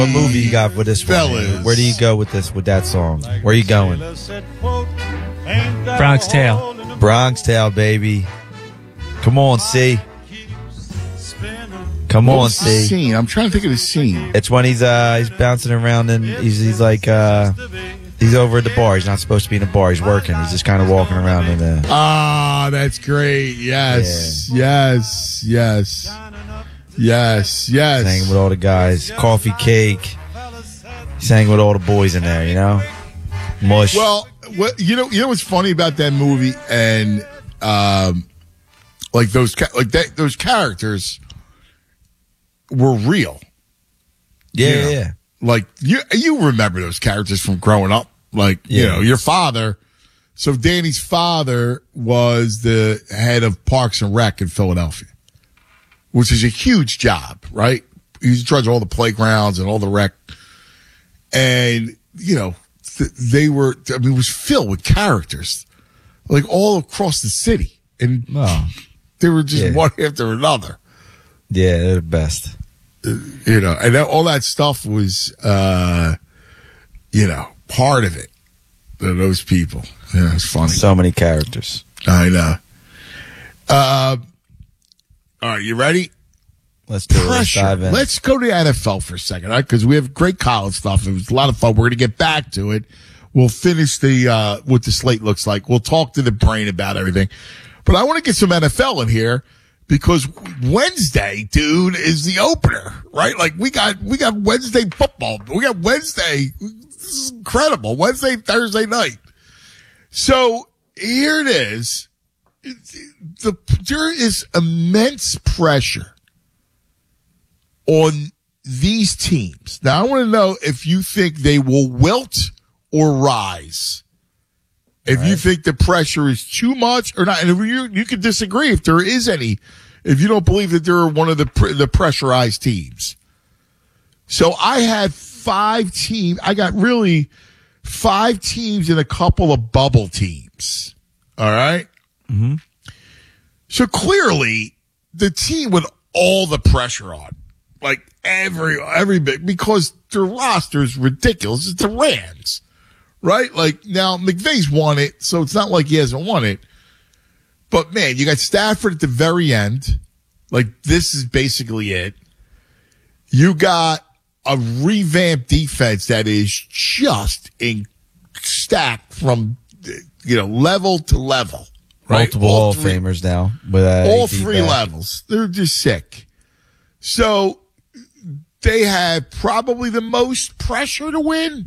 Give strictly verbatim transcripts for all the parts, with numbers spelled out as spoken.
What movie you got with this one? Fellas. Where do you go with this, with that song? Where are you going? Bronx Tale. Bronx Tale, baby. Come on, C. Come What on, was the C. scene? I'm trying to think of the scene. It's when he's uh he's bouncing around and he's he's like uh he's over at the bar. He's not supposed to be in the bar. He's working. He's just kind of walking around in the. Ah, that's great. Yes, yes, yes, yes, yes. Hanging with all the guys. Coffee cake. He's hanging with all the boys in there. You know. Mush. Well, what you know, you know what's funny about that movie and um, like those ca- like that those characters were real. yeah, you know, yeah. Like you, you remember those characters from growing up. Like you Yeah. know, your father. So Danny's father was the head of Parks and Rec in Philadelphia, which is a huge job, right? He's in charge of all the playgrounds and all the rec. And you know, th- they were. I mean, it was filled with characters, like all across the city, and Oh, they were just Yeah. one after another. yeah, they're the best. You know, and that, all that stuff was, uh, you know, part of it. Those people. Yeah, it's funny. So many characters. I know. Uh, all right, you ready? Let's do it. Let's Pressure. dive in. Let's go to the N F L for a second, all right? Because we have great college stuff. It was a lot of fun. We're going to get back to it. We'll finish the uh, what the slate looks like. We'll talk to the brain about everything. But I want to get some N F L in here. Because Wednesday, dude, is the opener, right? Like we got, we got Wednesday football. We got Wednesday. This is incredible. Wednesday, Thursday night. So here it is. The, there is immense pressure on these teams. Now I want to know if you think they will wilt or rise. If Right. you think the pressure is too much or not, and if you you can disagree if there is any, if you don't believe that they're one of the pre- the pressurized teams. So I had five teams. I got really five teams and a couple of bubble teams. All right. Mm-hmm. So clearly, the team with all the pressure on, like every every bit, because their roster is ridiculous. It's the Rams. Right? Like, now, McVay's won it, so it's not like he hasn't won it. But, man, you got Stafford at the very end. Like, this is basically it. You got a revamped defense that is just in stacked from, you know, level to level. Right? Multiple All Hall of three- Famers now. With uh, all A D three back. levels. They're just sick. So, they have probably the most pressure to win.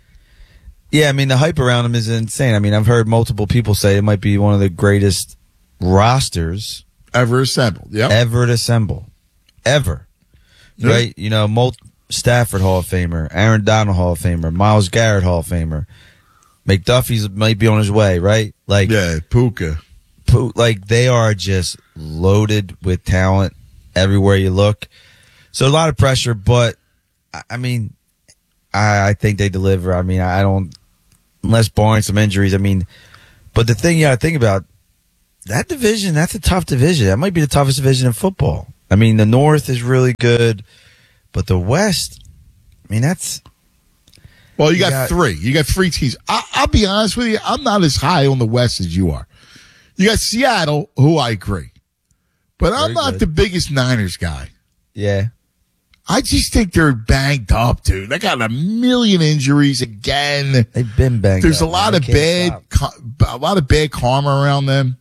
Yeah, I mean, the hype around him is insane. I mean, I've heard multiple people say it might be one of the greatest rosters Ever assembled. Yep. ever to assemble. Ever. Yeah. Right? You know, Mul- Stafford Hall of Famer, Aaron Donald Hall of Famer, Myles Garrett Hall of Famer. McDuffie's might be on his way, right? Like, Yeah, Puka. po- like they are just loaded with talent everywhere you look. So a lot of pressure, but I- I mean, I, I think they deliver. I mean, I don't, unless barring some injuries. I mean, but the thing you got to think about, that division, that's a tough division. That might be the toughest division in football. I mean, the North is really good, but the West, I mean, that's. Well, you, You got, got- three. You got three teams. I, I'll be honest with you. I'm not as high on the West as you are. You got Seattle, who I agree. But I'm Very not good. the biggest Niners guy. Yeah. I just think they're banged up, dude. They got a million injuries again. They've been banged There's up, a lot man. of They bad, can't stop. co- a lot of bad karma around them.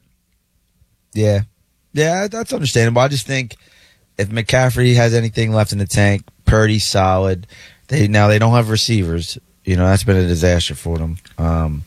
Yeah. Yeah, that's understandable. I just think if McCaffrey has anything left in the tank, Purdy's solid. They now they don't have receivers. You know, that's been a disaster for them. Um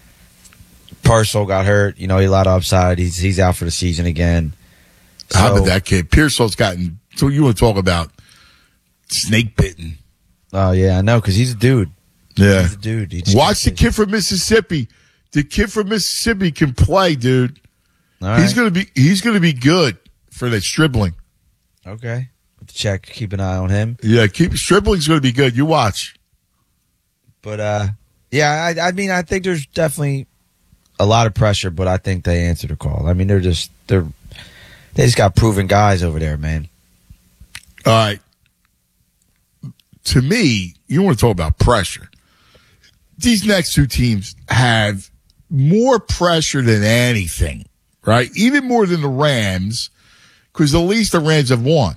Purcell got hurt, you know, he had a lot of upside. He's he's out for the season again. How So- about that kid? Pearsall's gotten, so you want to talk about snake bitten. Oh yeah, I know, because he's a dude. Yeah. He's a dude. He just Watch the can't- kid from Mississippi. The kid from Mississippi can play, dude. All He's right. gonna be he's gonna be good for that Stribling. Okay. Have to check, keep an eye on him. Yeah, keep Stribling's gonna be good. You watch. But uh yeah, I I mean I think there's definitely a lot of pressure, but I think they answered the call. I mean they're just they're they just got proven guys over there, man. All right. to me, you want to talk about pressure. These next two teams have more pressure than anything, right? Even more than the Rams, because at least the Rams have won.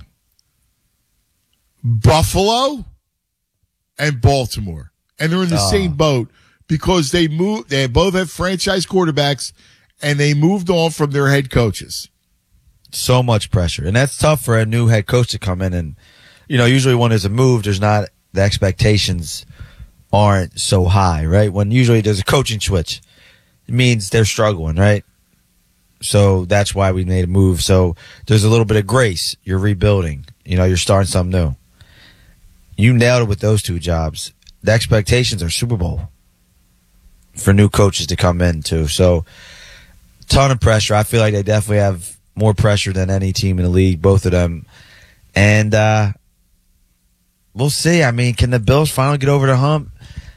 Buffalo and Baltimore. And they're in the oh. same boat because they moved, they both have franchise quarterbacks and they moved on from their head coaches. So much pressure. And that's tough for a new head coach to come in and, you know, usually when there's a move, there's not, the expectations aren't so high, right? When usually there's a coaching switch, it means they're struggling, right? So that's why we made a move. So there's a little bit of grace. You're rebuilding. You know, you're starting something new. You nailed it with those two jobs. The expectations are Super Bowl for new coaches to come in too. So ton of pressure. I feel like they definitely have more pressure than any team in the league, both of them. And uh, we'll see. I mean, can the Bills finally get over the hump?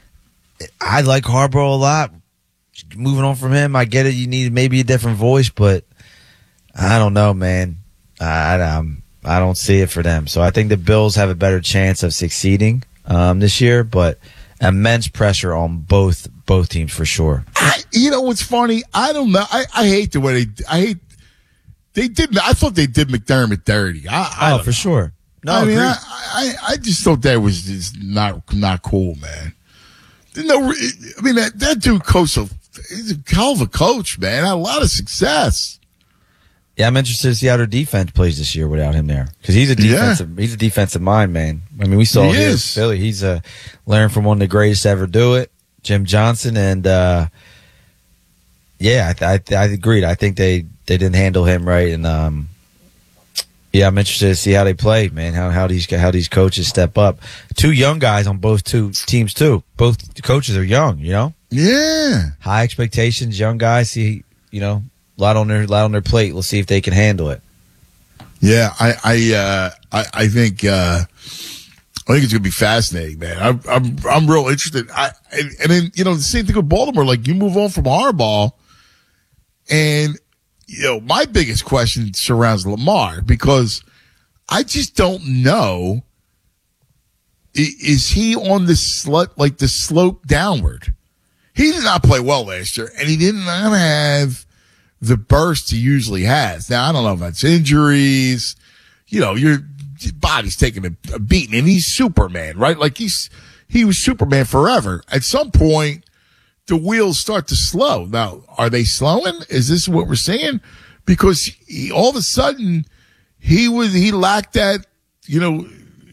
I like Harbaugh a lot. Moving on from him, I get it. You need maybe a different voice, but I don't know, man. I, I, I don't see it for them. So I think the Bills have a better chance of succeeding um, this year, but immense pressure on both both teams for sure. I, you know what's funny? I don't know. I, I hate the way they. I hate they did. I thought they did McDermott dirty. I, I oh, for sure. No, I mean, agreed. I, I I just thought that was just not not cool, man. No, I mean that that dude coached a. He's a hell of a coach, man. Had a lot of success. Yeah, I'm interested to see how their defense plays this year without him there, because he's a defensive. Yeah. He's a defensive mind, man. I mean, we saw he him in is. Philly. He's a learned from one of the greatest to ever do it, Jim Johnson, and uh, yeah, I, I I agreed. I think they, they didn't handle him right, and um, yeah, I'm interested to see how they play, man. How how these how these coaches step up. Two young guys on both two teams too. Both coaches are young, you know. Yeah. High expectations, young guys. See, you know, a lot on their lot on their plate. We'll see if they can handle it. Yeah, I I uh, I, I think uh, I think it's gonna be fascinating, man. I'm I'm I'm real interested. I and, and then you know the same thing with Baltimore. Like you move on from Harbaugh, and you know my biggest question surrounds Lamar because I just don't know. Is he on the slut like the slope downward? He did not play well last year, and he did not have the burst he usually has. Now, I don't know if that's injuries. You know, your body's taking a, a beating, and he's Superman, right? Like, he's he was Superman forever. At some point, the wheels start to slow. Now, are they slowing? Is this what we're saying? Because he, all of a sudden, he was he lacked that, you know,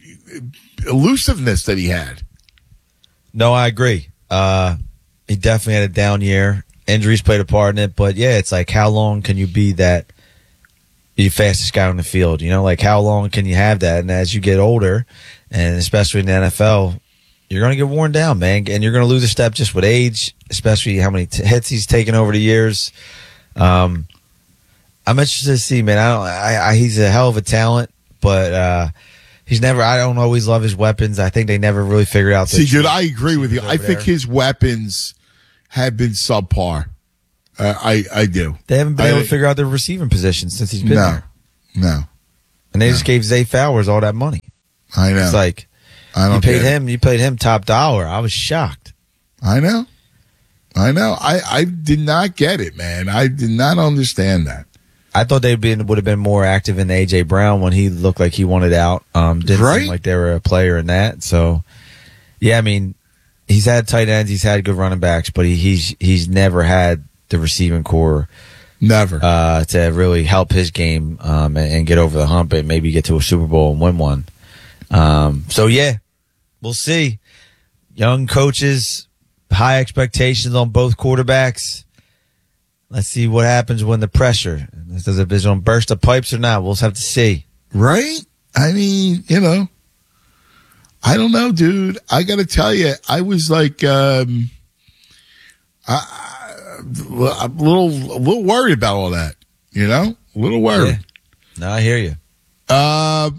elusiveness that he had. No, I agree. Uh He definitely had a down year. Injuries played a part in it, but yeah, it's like how long can you be that the fastest guy on the field? You know, like how long can you have that? And as you get older, and especially in the N F L, you're going to get worn down, man, and you're going to lose a step just with age, especially how many t- hits he's taken over the years. Um, I'm interested to see, man. I don't. I, I, he's a hell of a talent, but uh, he's never. I don't always love his weapons. I think they never really figured out. See, dude, I agree with you. I think there. His weapons have been subpar. Uh, I I do. They haven't been I, able to figure out their receiving position since he's been no, there. No, and they no. just gave Zay Flowers all that money. I know. It's like I don't you paid get him. It. You paid him top dollar. I was shocked. I know. I know. I, I did not get it, man. I did not understand that. I thought they'd been would have been more active in A J Brown when he looked like he wanted out. Um, didn't right? seem like they were a player in that. So, yeah, I mean. He's had tight ends, he's had good running backs, but he, he's he's never had the receiving core, never uh, to really help his game um, and, and get over the hump and maybe get to a Super Bowl and win one. Um, so yeah, we'll see. Young coaches, high expectations on both quarterbacks. Let's see what happens when the pressure does it going to burst the pipes or not. We'll just have to see. Right? I mean, you know. I don't know, dude. I got to tell you, I was like, um, I, I'm a little, a little worried about all that. You know, a little worried. Yeah. No, I hear you. Uh,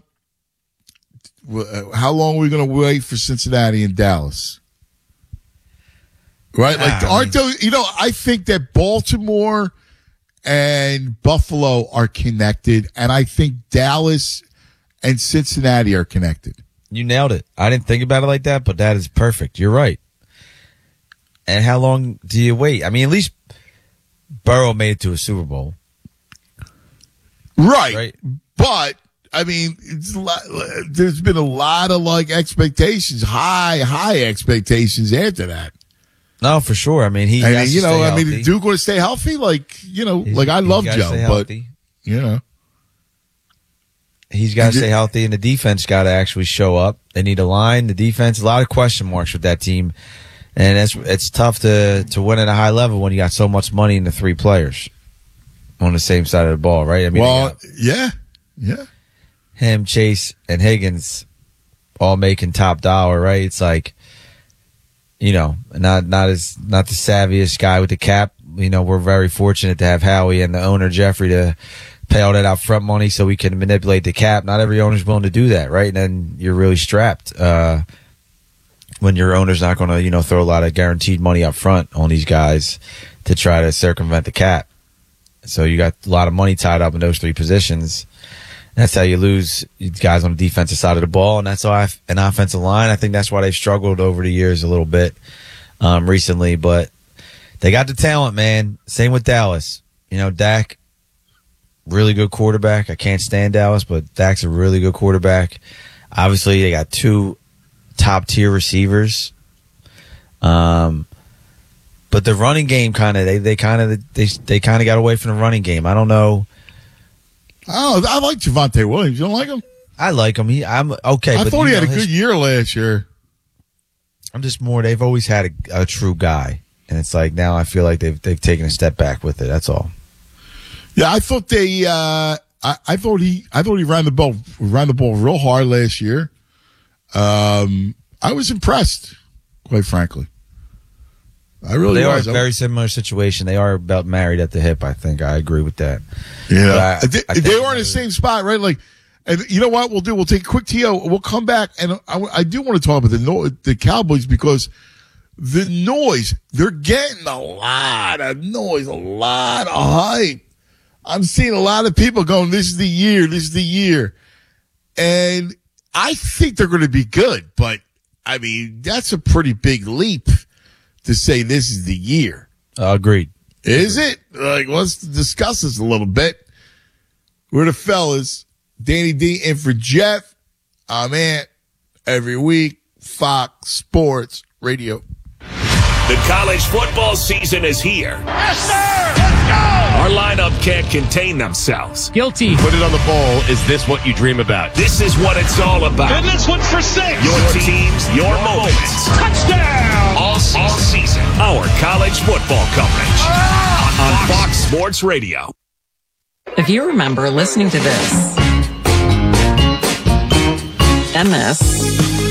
how long are we going to wait for Cincinnati and Dallas? Right? Like, ah, aren't those? You know, I think that Baltimore and Buffalo are connected, and I think Dallas and Cincinnati are connected. You nailed it. I didn't think about it like that, but that is perfect. You're right. And how long do you wait? I mean, at least Burrow made it to a Super Bowl. Right. Right. But, I mean, it's a lot, there's been a lot of, like, expectations, high, high expectations after that. No, for sure. I mean, he I has mean, you to know, stay I mean, healthy. is Duke going to stay healthy? Like, you know, He's- like, I he's love gotta Joe, stay but, healthy. you know. He's got to He did- stay healthy, and the defense got to actually show up. They need a line, the defense, a lot of question marks with that team. And it's it's tough to, to win at a high level when you got so much money in the three players on the same side of the ball, right? I mean, they Well, got yeah, yeah. him, Chase, and Higgins all making top dollar, right? It's like, you know, not not as not the savviest guy with the cap. You know, we're very fortunate to have Howie and the owner Jeffrey to pay all that out front money so we can manipulate the cap. Not every owner's willing to do that, right? And then you're really strapped uh, when your owner's not going to, you know, throw a lot of guaranteed money up front on these guys to try to circumvent the cap. So you got a lot of money tied up in those three positions. That's how you lose guys on the defensive side of the ball, and that's why an offensive line. I think that's why they've struggled over the years a little bit um, recently. But they got the talent, man. Same with Dallas. You know, Dak, really good quarterback. I can't stand Dallas, but Dak's a really good quarterback. Obviously, they got two top tier receivers. Um, but the running game kind of they they kind of they they kind of got away from the running game. I don't know. Oh, I like Javonte Williams. You don't like him? I like him. He, I'm okay. I but thought you he had know, a his- good year last year. I'm just more. They've always had a, a true guy, and it's like now I feel like they've they've taken a step back with it. That's all. Yeah, I thought they. Uh, I, I thought he. I thought he ran the ball ran the ball real hard last year. Um, I was impressed, quite frankly. I really They are was. a very similar situation. They are about married at the hip. I think I agree with that. Yeah, But I- they, I they think- are in the same spot, right? Like, and you know what we'll do? We'll take a quick T O. We'll come back, and I, I do want to talk about the no, the Cowboys because the noise. They're getting a lot of noise, a lot of hype. I'm seeing a lot of people going, "This is the year. This is the year," and I think they're going to be good. But I mean, that's a pretty big leap to say this is the year. Uh, agreed. Is it? Like, let's discuss this a little bit. We're the fellas. Danny D in for Jeff. I'm Ant. Every week, Fox Sports Radio. The college football season is here. Yes, sir! Let's go! Our lineup can't contain themselves. Guilty. Put it on the ball. Is this what you dream about? This is what it's all about. And this one's for six. Your teams, your moments. Touchdown! All season. All season. Our college football coverage on Fox Sports Radio. If you remember listening to this and this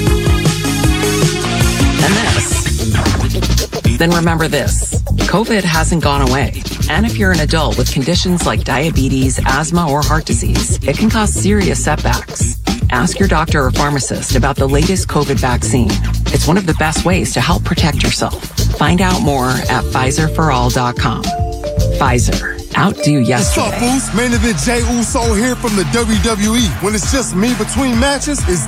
and this, then remember this. COVID hasn't gone away. And if you're an adult with conditions like diabetes, asthma, or heart disease, it can cause serious setbacks. Ask your doctor or pharmacist about the latest COVID vaccine. It's one of the best ways to help protect yourself. Find out more at Pfizer for all dot com. Pfizer. Outdo yesterday. What's up, Boost? Main event Jay Uso here from the W W E. When it's just me between matches, it's